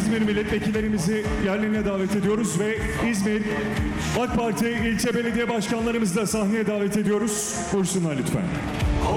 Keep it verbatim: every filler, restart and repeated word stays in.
İzmir milletvekillerimizi yerlerine davet ediyoruz ve İzmir AK Parti ilçe belediye başkanlarımızı da sahneye davet ediyoruz. Buyursunlar lütfen.